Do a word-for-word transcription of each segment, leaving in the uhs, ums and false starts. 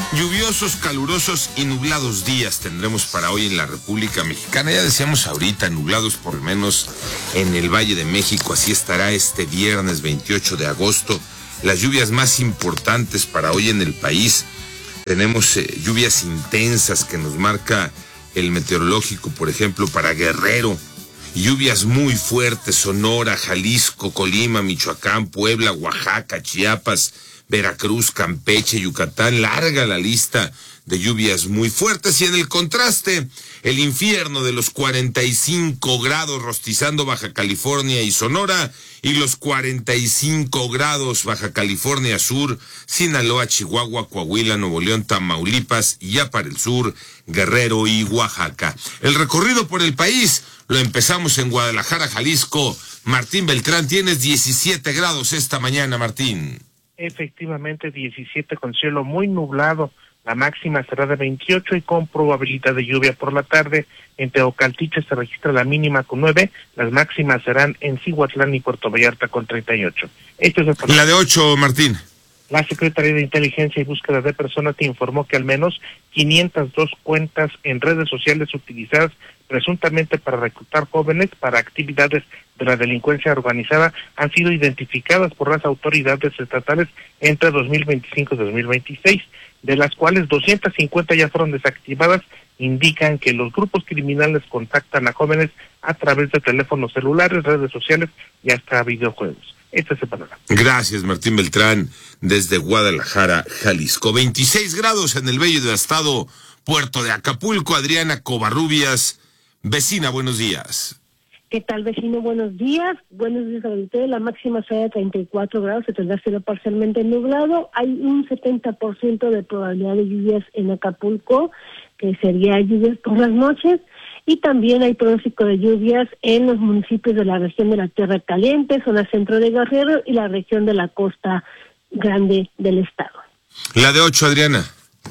Lluviosos, calurosos y nublados días tendremos para hoy en la República Mexicana. Ya decíamos ahorita, nublados por lo menos en el Valle de México. Así estará este viernes veintiocho de agosto. Las lluvias más importantes para hoy en el país. Tenemos eh, lluvias intensas que nos marca el meteorológico, por ejemplo, para Guerrero. Lluvias muy fuertes, Sonora, Jalisco, Colima, Michoacán, Puebla, Oaxaca, Chiapas, Veracruz, Campeche, Yucatán. Larga la lista de lluvias muy fuertes. Y en el contraste, el infierno de los cuarenta y cinco grados rostizando Baja California y Sonora, y los cuarenta y cinco grados Baja California Sur, Sinaloa, Chihuahua, Coahuila, Nuevo León, Tamaulipas, y ya para el sur, Guerrero y Oaxaca. El recorrido por el país lo empezamos en Guadalajara, Jalisco. Martín Beltrán, tienes diecisiete grados esta mañana, Martín. Efectivamente, diecisiete con cielo muy nublado. La máxima será de veintiocho y con probabilidad de lluvia por la tarde. En Teocaltiche se registra la mínima con nueve. Las máximas serán en Cihuatlán y Puerto Vallarta con treinta y ocho. Hechos de... La de ocho, Martín. La Secretaría de Inteligencia y Búsqueda de Personas te informó que al menos quinientas dos cuentas en redes sociales utilizadas presuntamente para reclutar jóvenes para actividades de la delincuencia organizada han sido identificadas por las autoridades estatales entre dos mil veinticinco y dos mil veintiséis, de las cuales doscientas cincuenta ya fueron desactivadas. Indican que los grupos criminales contactan a jóvenes a través de teléfonos celulares, redes sociales y hasta videojuegos. Este es el panorama. Gracias, Martín Beltrán, desde Guadalajara, Jalisco. veintiséis grados en el bello y devastado puerto de Acapulco. Adriana Covarrubias, vecina, buenos días. ¿Qué tal, vecino? Buenos días. Buenos días a usted. La máxima será de treinta y cuatro grados, se tendrá cielo parcialmente nublado. Hay un setenta por ciento de probabilidad de lluvias en Acapulco, que sería lluvias por las noches. Y también hay pronóstico de lluvias en los municipios de la región de la Tierra Caliente, zona centro de Guerrero y la región de la Costa Grande del estado. La de ocho, Adriana.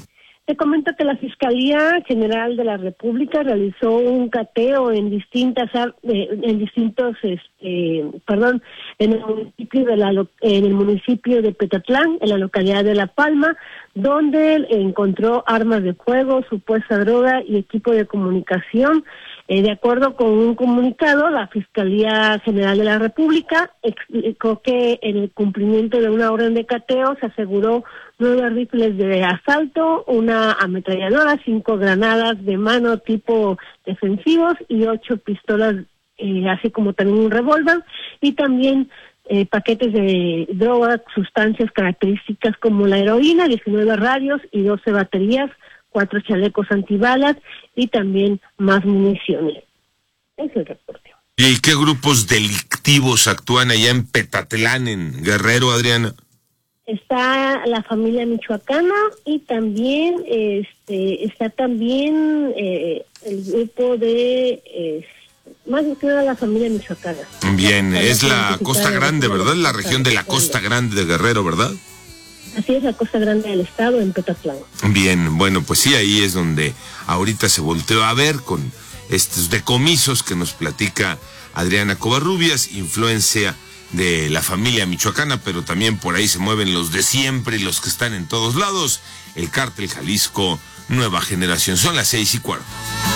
Te comento que la Fiscalía General de la República realizó un cateo en distintas en distintos este perdón en el municipio de la en el municipio de Petatlán, en la localidad de La Palma, donde encontró armas de fuego, supuesta droga y equipo de comunicación. Eh, de acuerdo con un comunicado, la Fiscalía General de la República explicó que en el cumplimiento de una orden de cateo se aseguró nueve rifles de asalto, una ametralladora, cinco granadas de mano tipo defensivos y ocho pistolas, eh, así como también un revólver, y también eh, paquetes de droga, sustancias características como la heroína, diecinueve radios y doce baterías, cuatro chalecos antibalas y también más municiones. Ese es el reporte. ¿Y qué grupos delictivos actúan allá en Petatlán, en Guerrero, Adriana? Está la familia michoacana y también este está también eh, el grupo de eh, más que nada la familia michoacana. Bien, es la Costa Grande, ¿verdad? La región de la Costa Grande de Guerrero, ¿verdad? Así es, la Costa Grande del estado, en Petatlán. Bien, bueno, pues sí, ahí es donde ahorita se volteó a ver con estos decomisos que nos platica Adriana Covarrubias, influencia de la familia michoacana, pero también por ahí se mueven los de siempre y los que están en todos lados, el Cártel Jalisco Nueva Generación. Son las seis y cuarto.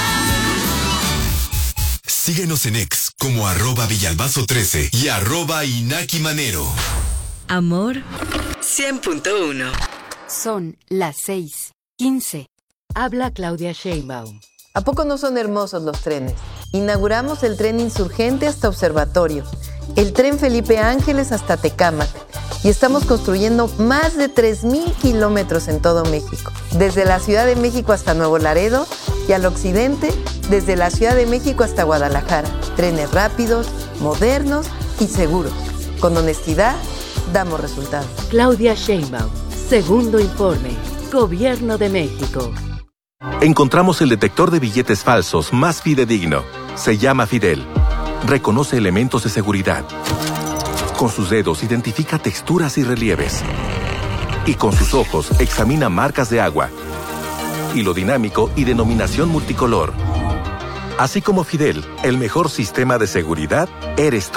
Síguenos en X como arroba Villalbazo trece y arroba Inaki Manero. Amor cien punto uno. Son las seis quince. Habla Claudia Sheinbaum. ¿A poco no son hermosos los trenes? Inauguramos el tren Insurgente hasta Observatorio, el tren Felipe Ángeles hasta Tecámac, y estamos construyendo más de tres mil kilómetros en todo México, desde la Ciudad de México hasta Nuevo Laredo y al occidente, desde la Ciudad de México hasta Guadalajara. Trenes rápidos, modernos y seguros. Con honestidad, damos resultados. Claudia Sheinbaum, segundo informe, Gobierno de México. Encontramos el detector de billetes falsos más fidedigno. Se llama Fidel. Reconoce elementos de seguridad. Con sus dedos identifica texturas y relieves. Y con sus ojos examina marcas de agua. Hilo dinámico y denominación multicolor. Así como Fidel, el mejor sistema de seguridad eres tú.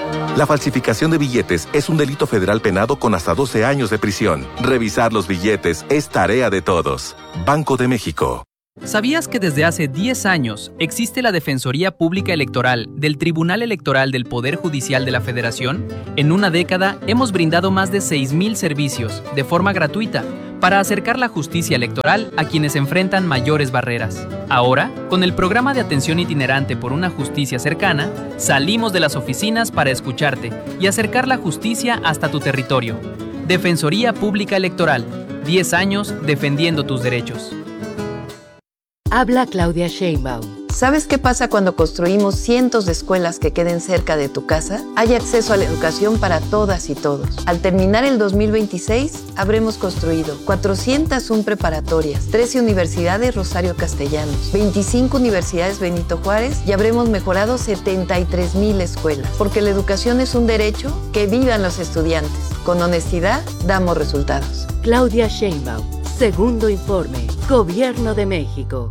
La falsificación de billetes es un delito federal penado con hasta doce años de prisión. Revisar los billetes es tarea de todos. Banco de México. ¿Sabías que desde hace diez años existe la Defensoría Pública Electoral del Tribunal Electoral del Poder Judicial de la Federación? En una década hemos brindado más de seis mil servicios de forma gratuita para acercar la justicia electoral a quienes enfrentan mayores barreras. Ahora, con el programa de atención itinerante por una justicia cercana, salimos de las oficinas para escucharte y acercar la justicia hasta tu territorio. Defensoría Pública Electoral, diez años defendiendo tus derechos. Habla Claudia Sheinbaum. ¿Sabes qué pasa cuando construimos cientos de escuelas que queden cerca de tu casa? Hay acceso a la educación para todas y todos. Al terminar el dos mil veintiséis, habremos construido cuatrocientas una preparatorias, trece universidades Rosario Castellanos, veinticinco universidades Benito Juárez y habremos mejorado setenta y tres mil escuelas. Porque la educación es un derecho, que vivan los estudiantes. Con honestidad, damos resultados. Claudia Sheinbaum. Segundo informe. Gobierno de México.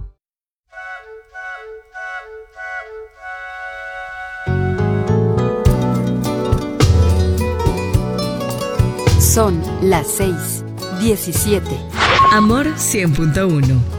Son las seis diecisiete. Amor cien punto uno.